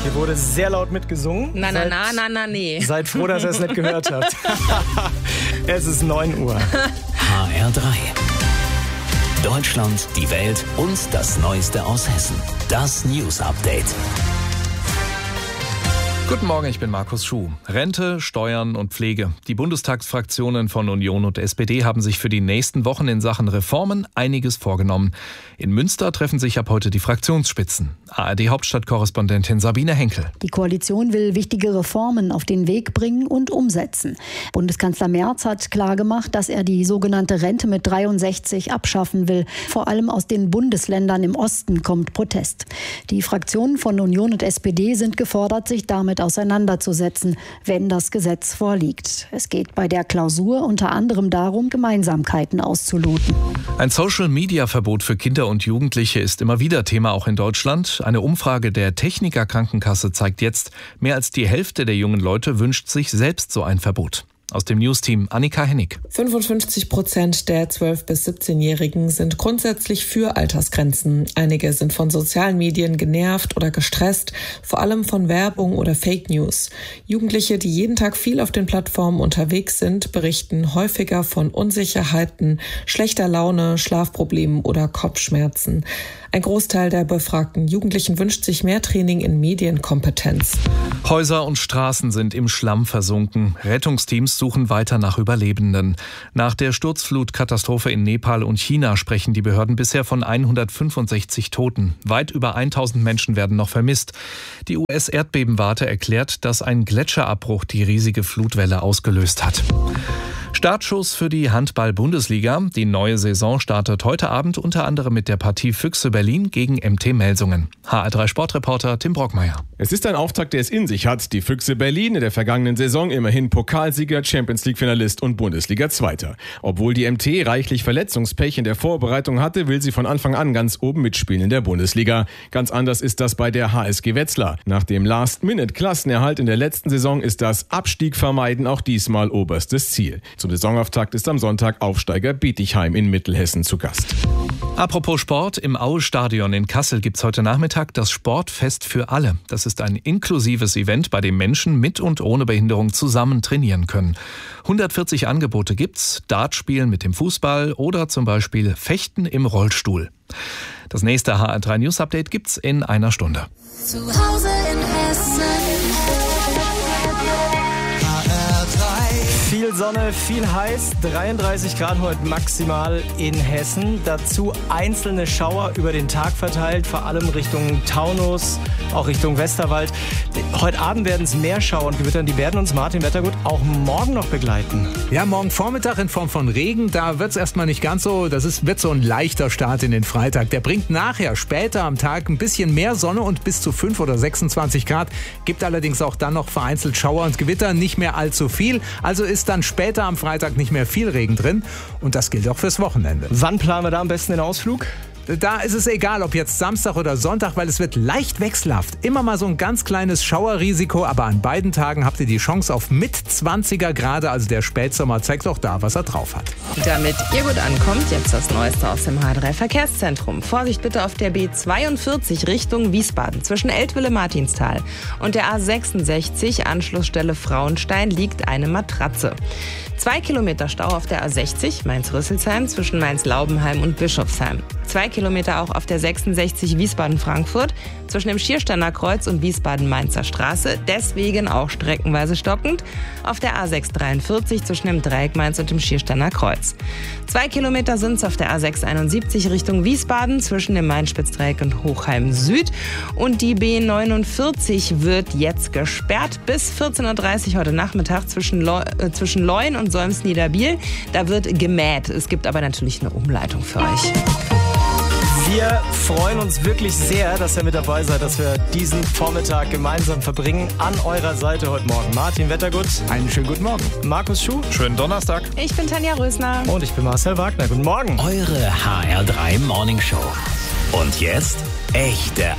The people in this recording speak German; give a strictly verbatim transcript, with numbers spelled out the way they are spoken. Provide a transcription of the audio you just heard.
Hier wurde sehr laut mitgesungen. Na, na, na, na, na, nee. Seid froh, dass ihr es nicht gehört habt. Es ist neun Uhr. H R drei. Deutschland, die Welt und das Neueste aus Hessen. Das News Update. Guten Morgen, ich bin Markus Schuh. Rente, Steuern und Pflege. Die Bundestagsfraktionen von Union und S P D haben sich für die nächsten Wochen in Sachen Reformen einiges vorgenommen. In Münster treffen sich ab heute die Fraktionsspitzen. A R D-Hauptstadtkorrespondentin Sabine Henkel. Die Koalition will wichtige Reformen auf den Weg bringen und umsetzen. Bundeskanzler Merz hat klargemacht, dass er die sogenannte Rente mit dreiundsechzig abschaffen will. Vor allem aus den Bundesländern im Osten kommt Protest. Die Fraktionen von Union und S P D sind gefordert, sich damit auseinanderzusetzen, wenn das Gesetz vorliegt. Es geht bei der Klausur unter anderem darum, Gemeinsamkeiten auszuloten. Ein Social-Media-Verbot für Kinder und Jugendliche ist immer wieder Thema, auch in Deutschland. Eine Umfrage der Techniker Krankenkasse zeigt jetzt, mehr als die Hälfte der jungen Leute wünscht sich selbst so ein Verbot. Aus dem News-Team Annika Hennig. fünfundfünfzig Prozent der zwölf- bis siebzehnjährigen sind grundsätzlich für Altersgrenzen. Einige sind von sozialen Medien genervt oder gestresst, vor allem von Werbung oder Fake News. Jugendliche, die jeden Tag viel auf den Plattformen unterwegs sind, berichten häufiger von Unsicherheiten, schlechter Laune, Schlafproblemen oder Kopfschmerzen. Ein Großteil der befragten Jugendlichen wünscht sich mehr Training in Medienkompetenz. Häuser und Straßen sind im Schlamm versunken. Rettungsteams suchen weiter nach Überlebenden. Nach der Sturzflutkatastrophe in Nepal und China sprechen die Behörden bisher von hundertfünfundsechzig Toten. Weit über tausend Menschen werden noch vermisst. Die U S-Erdbebenwarte erklärt, dass ein Gletscherabbruch die riesige Flutwelle ausgelöst hat. Startschuss für die Handball-Bundesliga. Die neue Saison startet heute Abend unter anderem mit der Partie Füchse Berlin gegen M T Melsungen. H R drei Sportreporter Tim Brockmeier. Es ist ein Auftakt, der es in sich hat. Die Füchse Berlin in der vergangenen Saison immerhin Pokalsieger, Champions-League-Finalist und Bundesliga-Zweiter. Obwohl die M T reichlich Verletzungspech in der Vorbereitung hatte, will sie von Anfang an ganz oben mitspielen in der Bundesliga. Ganz anders ist das bei der H S G Wetzlar. Nach dem Last-Minute-Klassenerhalt in der letzten Saison ist das Abstieg vermeiden auch diesmal oberstes Ziel. Zum Saisonauftakt ist am Sonntag Aufsteiger Bietigheim in Mittelhessen zu Gast. Apropos Sport, im Aue-Stadion in Kassel gibt es heute Nachmittag das Sportfest für alle. Das ist ein inklusives Event, bei dem Menschen mit und ohne Behinderung zusammen trainieren können. hundertvierzig Angebote gibt's, Dartspielen mit dem Fußball oder zum Beispiel Fechten im Rollstuhl. Das nächste H R drei News Update gibt's in einer Stunde. Zu Hause in Hessen. Viel Sonne, viel heiß, dreiunddreißig Grad heute maximal in Hessen. Dazu einzelne Schauer über den Tag verteilt, vor allem Richtung Taunus, auch Richtung Westerwald. Heute Abend werden es mehr Schauer und Gewitter, die werden uns, Martin Wettergut, auch morgen noch begleiten. Ja, morgen Vormittag in Form von Regen, da wird es erstmal nicht ganz so, das ist, wird so ein leichter Start in den Freitag. Der bringt nachher, später am Tag, ein bisschen mehr Sonne und bis zu fünf oder sechsundzwanzig Grad. Gibt allerdings auch dann noch vereinzelt Schauer und Gewitter, nicht mehr allzu viel. Also ist dann später am Freitag nicht mehr viel Regen drin und das gilt auch fürs Wochenende. Wann planen wir da am besten den Ausflug? Da ist es egal, ob jetzt Samstag oder Sonntag, weil es wird leicht wechselhaft. Immer mal so ein ganz kleines Schauerrisiko, aber an beiden Tagen habt ihr die Chance auf mit zwanziger Grad. Also der Spätsommer zeigt auch da, was er drauf hat. Damit ihr gut ankommt, jetzt das Neueste aus dem H R drei Verkehrszentrum. Vorsicht bitte auf der B zweiundvierzig Richtung Wiesbaden. Zwischen Eltville-Martinsthal und der A sechsundsechzig, Anschlussstelle Frauenstein, liegt eine Matratze. Zwei Kilometer Stau auf der A sechzig, Mainz-Rüsselsheim, zwischen Mainz-Laubenheim und Bischofsheim. Zwei Kilometer auch auf der sechsundsechzig Wiesbaden-Frankfurt, zwischen dem Schiersteiner Kreuz und Wiesbaden-Mainzer Straße, deswegen auch streckenweise stockend. Auf der A sechshundertdreiundvierzig zwischen dem Dreieck Mainz und dem Schiersteiner Kreuz. Zwei Kilometer sind es auf der A sechshunderteinundsiebzig Richtung Wiesbaden, zwischen dem Main-Spitzdreieck und Hochheim Süd. Und die B neunundvierzig wird jetzt gesperrt bis vierzehn Uhr dreißig heute Nachmittag zwischen, Leu- äh, zwischen Leuen und Solms-Niederbiel. Da wird gemäht. Es gibt aber natürlich eine Umleitung für euch. Wir freuen uns wirklich sehr, dass ihr mit dabei seid, dass wir diesen Vormittag gemeinsam verbringen. An eurer Seite heute Morgen Martin Wettergut. Einen schönen guten Morgen. Markus Schuh. Schönen Donnerstag. Ich bin Tanja Rösner. Und ich bin Marcel Wagner. Guten Morgen. Eure H R drei Morning Show. Und jetzt echte